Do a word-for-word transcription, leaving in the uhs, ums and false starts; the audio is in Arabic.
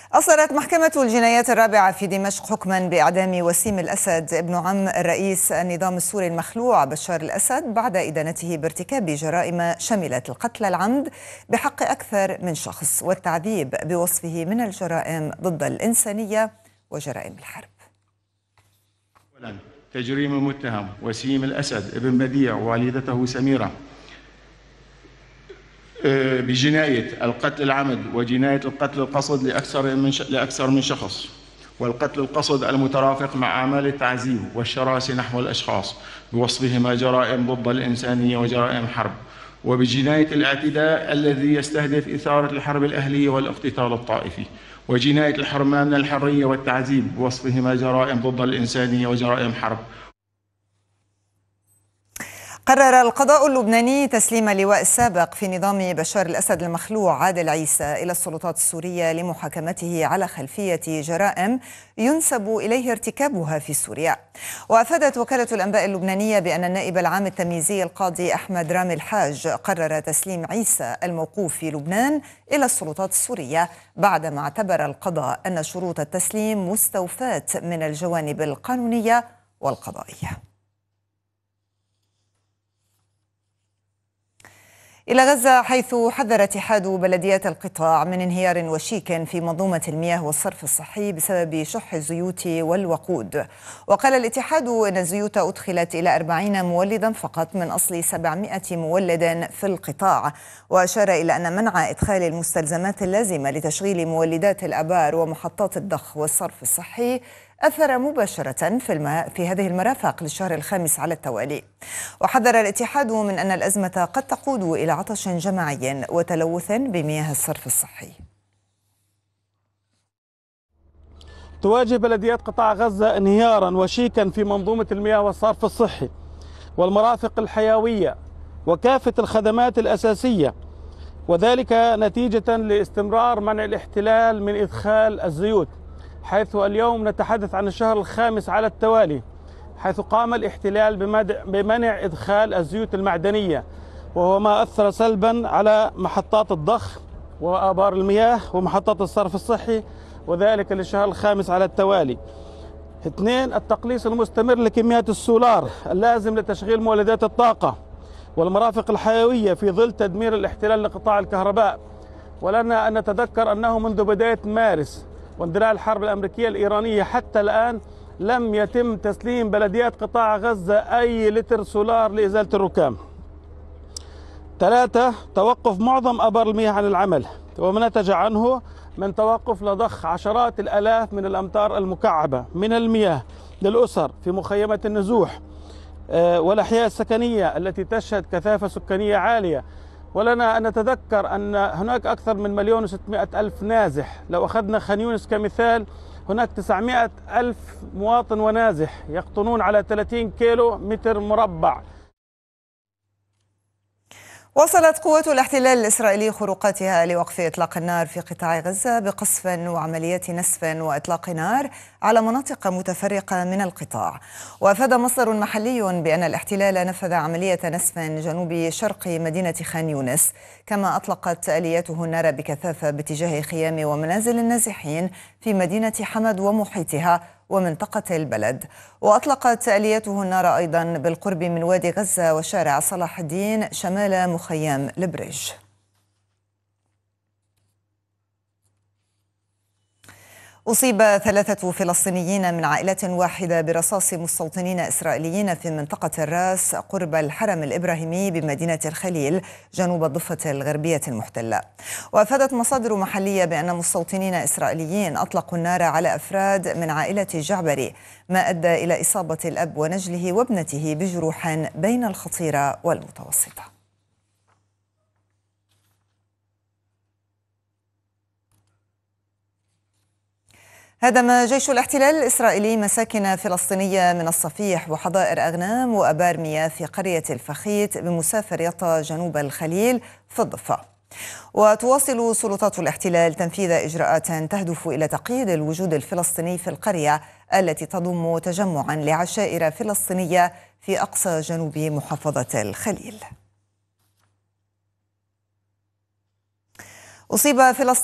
أصدرت محكمة الجنايات الرابعة في دمشق حكما بإعدام وسيم الأسد ابن عم الرئيس النظام السوري المخلوع بشار الأسد بعد إدانته بارتكاب جرائم شملت القتل العمد بحق أكثر من شخص والتعذيب بوصفه من الجرائم ضد الإنسانية وجرائم الحرب. تجريم المتهم وسيم الأسد ابن بديع ووالدته سميرة بجناية القتل العمد وجناية القتل القصد لأكثر من لأكثر من شخص، والقتل القصد المترافق مع أعمال التعذيب والشراسة نحو الأشخاص بوصفهما جرائم ضد الإنسانية وجرائم حرب، وبجناية الاعتداء الذي يستهدف إثارة الحرب الأهلية والاقتتال الطائفي، وجناية الحرمان من الحرية والتعذيب بوصفهما جرائم ضد الإنسانية وجرائم حرب. قرر القضاء اللبناني تسليم اللواء السابق في نظام بشار الأسد المخلوع عادل عيسى إلى السلطات السورية لمحاكمته على خلفية جرائم ينسب إليه ارتكابها في سوريا. وأفادت وكالة الأنباء اللبنانية بأن النائب العام التمييزي القاضي أحمد رامي الحاج قرر تسليم عيسى الموقوف في لبنان إلى السلطات السورية بعدما اعتبر القضاء أن شروط التسليم مستوفاة من الجوانب القانونية والقضائية. إلى غزة، حيث حذر اتحاد بلديات القطاع من انهيار وشيك في منظومة المياه والصرف الصحي بسبب شح الزيوت والوقود. وقال الاتحاد إن الزيوت أدخلت إلى أربعين مولدا فقط من أصل سبعمائة مولد في القطاع، وأشار إلى أن منع إدخال المستلزمات اللازمة لتشغيل مولدات الآبار ومحطات الضخ والصرف الصحي أثر مباشرة في, الماء في هذه المرافق للشهر الخامس على التوالي. وحذر الاتحاد من أن الأزمة قد تقود إلى عطش جماعي وتلوث بمياه الصرف الصحي. تواجه بلديات قطاع غزة انهيارا وشيكا في منظومة المياه والصرف الصحي والمرافق الحيوية وكافة الخدمات الأساسية، وذلك نتيجة لاستمرار منع الاحتلال من إدخال الزيوت، حيث اليوم نتحدث عن الشهر الخامس على التوالي حيث قام الاحتلال بمنع إدخال الزيوت المعدنية، وهو ما أثر سلبا على محطات الضخ وآبار المياه ومحطات الصرف الصحي، وذلك للشهر الخامس على التوالي. اثنين، التقليص المستمر لكميات السولار اللازم لتشغيل مولدات الطاقة والمرافق الحيوية في ظل تدمير الاحتلال لقطاع الكهرباء. ولنا أن نتذكر أنه منذ بداية مارس واندلاع الحرب الأمريكية الإيرانية حتى الآن لم يتم تسليم بلديات قطاع غزة أي لتر سولار لإزالة الركام. ثلاثة، توقف معظم آبار المياه عن العمل، وما نتج عنه من توقف لضخ عشرات الآلاف من الأمتار المكعبة من المياه للأسر في مخيمة النزوح والأحياء السكنية التي تشهد كثافة سكانية عالية. ولنا أن نتذكر أن هناك أكثر من مليون وستمائة ألف نازح. لو أخذنا خان يونس كمثال، هناك تسعمائة ألف مواطن ونازح يقطنون على ثلاثين كيلو متر مربع. وصلت قوات الاحتلال الإسرائيلي خروقاتها لوقف إطلاق النار في قطاع غزة بقصف وعمليات نسف وإطلاق نار على مناطق متفرقة من القطاع. وأفاد مصدر محلي بأن الاحتلال نفذ عملية نسف جنوب شرق مدينة خان يونس، كما أطلقت آلياته النار بكثافة باتجاه خيام ومنازل النازحين في مدينة حمد ومحيطها ومنطقة البلد. وأطلقت آلياته النار أيضا بالقرب من وادي غزة وشارع صلاح الدين شمال مخيم البريج. أصيب ثلاثة فلسطينيين من عائلة واحدة برصاص مستوطنين إسرائيليين في منطقة الراس قرب الحرم الإبراهيمي بمدينة الخليل جنوب الضفة الغربية المحتلة. وأفادت مصادر محلية بأن مستوطنين إسرائيليين أطلقوا النار على أفراد من عائلة جعبري، ما أدى إلى إصابة الأب ونجله وابنته بجروح بين الخطيرة والمتوسطة. هدم جيش الاحتلال الإسرائيلي مساكن فلسطينية من الصفيح وحظائر أغنام وأبار مياه في قرية الفخيت بمسافر يطا جنوب الخليل في الضفة. وتواصل سلطات الاحتلال تنفيذ إجراءات تهدف إلى تقييد الوجود الفلسطيني في القرية التي تضم تجمعا لعشائر فلسطينية في أقصى جنوب محافظة الخليل. أصيب فلسطين